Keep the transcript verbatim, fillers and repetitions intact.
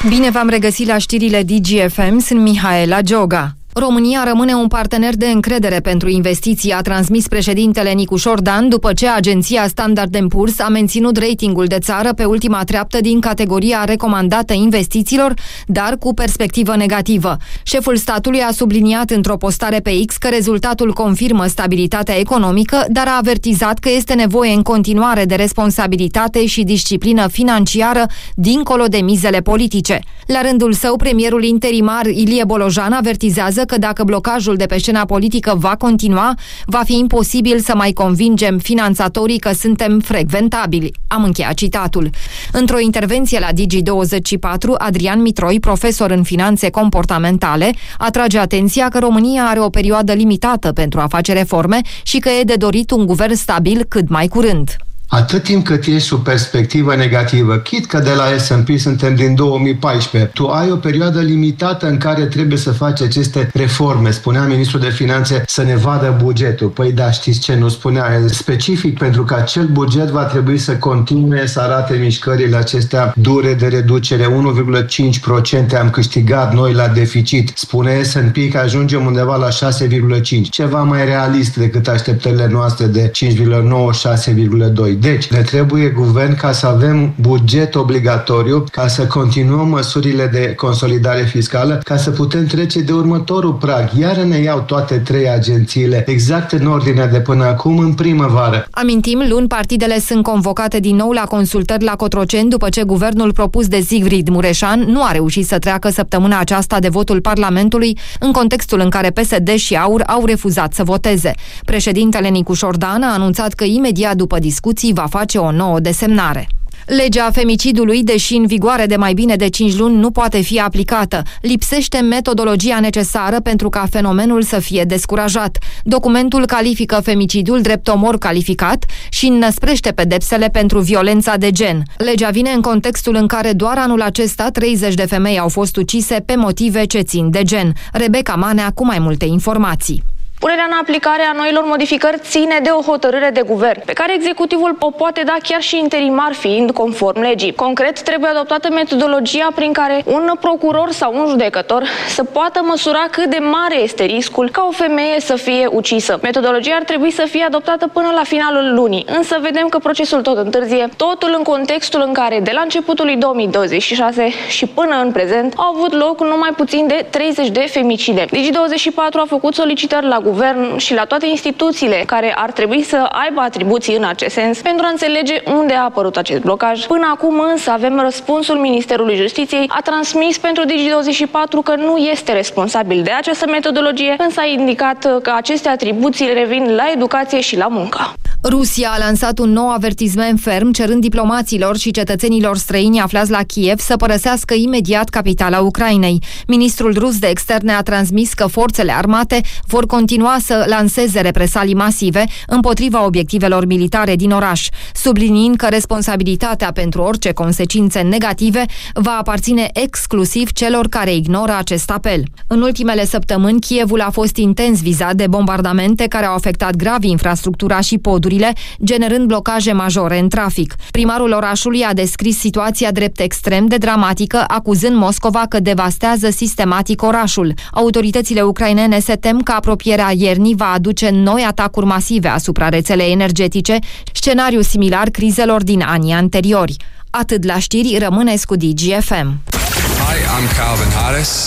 Bine v-am regăsit la știrile D G F M, sunt Mihaela Gioga. România rămâne un partener de încredere pentru investiții, a transmis președintele Nicușor Dan după ce agenția Standard and Poor's a menținut ratingul de țară pe ultima treaptă din categoria recomandată investițiilor, dar cu perspectivă negativă. Șeful statului a subliniat într-o postare pe X că rezultatul confirmă stabilitatea economică, dar a avertizat că este nevoie în continuare de responsabilitate și disciplină financiară dincolo de mizele politice. La rândul său, premierul interimar Ilie Bolojan avertizează că dacă blocajul de pe scena politică va continua, va fi imposibil să mai convingem finanțatorii că suntem frecventabili. Am încheiat citatul. Într-o intervenție la Digi douăzeci și patru, Adrian Mitroi, profesor în finanțe comportamentale, atrage atenția că România are o perioadă limitată pentru a face reforme și că e de dorit un guvern stabil cât mai curând. Atât timp cât ești sub perspectivă negativă, chit că de la S and P suntem din două mii paisprezece, tu ai o perioadă limitată în care trebuie să faci aceste reforme. Spunea ministrul de finanțe să ne vadă bugetul. Păi da, știți ce nu spunea? E specific pentru că acel buget va trebui să continue să arate mișcările acestea dure de reducere. unu virgulă cinci la sută am câștigat noi la deficit. Spune S and P că ajungem undeva la șase virgulă cinci. Ceva mai realist decât așteptările noastre de cinci virgulă nouă - șase virgulă doi. Deci, ne trebuie guvern ca să avem buget obligatoriu, ca să continuăm măsurile de consolidare fiscală, ca să putem trece de următorul prag. Iar ne iau toate trei agențiile exact în ordinea de până acum, în primăvară. Amintim, luni partidele sunt convocate din nou la consultări la Cotroceni după ce guvernul propus de Sigrid Mureșan nu a reușit să treacă săptămâna aceasta de votul Parlamentului, în contextul în care P S D și AUR au refuzat să voteze. Președintele Nicușor Dan a anunțat că imediat după discuții va face o nouă desemnare. Legea femicidului, deși în vigoare de mai bine de cinci luni, nu poate fi aplicată. Lipsește metodologia necesară pentru ca fenomenul să fie descurajat. Documentul califică femicidul drept omor calificat și înnăsprește pedepsele pentru violența de gen. Legea vine în contextul în care doar anul acesta treizeci de femei au fost ucise pe motive ce țin de gen. Rebecca Manea cu mai multe informații. Punerea în aplicare a noilor modificări ține de o hotărâre de guvern, pe care executivul o poate da chiar și interimar fiind conform legii. Concret, trebuie adoptată metodologia prin care un procuror sau un judecător să poată măsura cât de mare este riscul ca o femeie să fie ucisă. Metodologia ar trebui să fie adoptată până la finalul lunii, însă vedem că procesul tot întârzie, totul în contextul în care de la începutul lui două mii douăzeci și șase și până în prezent au avut loc numai puțin de treizeci de femicide. Digi douăzeci și patru a făcut solicitări la guvern și la toate instituțiile care ar trebui să aibă atribuții în acest sens pentru a înțelege unde a apărut acest blocaj. Până acum însă avem răspunsul Ministerului Justiției, a transmis pentru Digi douăzeci și patru că nu este responsabil de această metodologie, însă a indicat că aceste atribuții revin la educație și la muncă. Rusia a lansat un nou avertisment ferm cerând diplomaților și cetățenilor străini aflați la Kiev să părăsească imediat capitala Ucrainei. Ministrul rus de externe a transmis că forțele armate vor continua să lanseze represalii masive împotriva obiectivelor militare din oraș, subliniind că responsabilitatea pentru orice consecințe negative va aparține exclusiv celor care ignoră acest apel. În ultimele săptămâni, Kievul a fost intens vizat de bombardamente care au afectat grav infrastructura și podurile, generând blocaje majore în trafic. Primarul orașului a descris situația drept extrem de dramatică, acuzând Moscova că devastează sistematic orașul. Autoritățile ucrainene se tem că apropierea iernii va aduce noi atacuri masive asupra rețelei energetice, scenariu similar crizelor din anii anteriori. Atât la știri, rămâneți cu D G F M. Hi, I'm Calvin Harris.